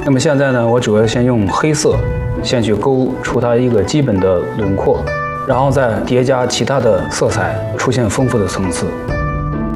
那么现在呢，我主要先用黑色先去勾出它一个基本的轮廓，然后再叠加其他的色彩，出现丰富的层次。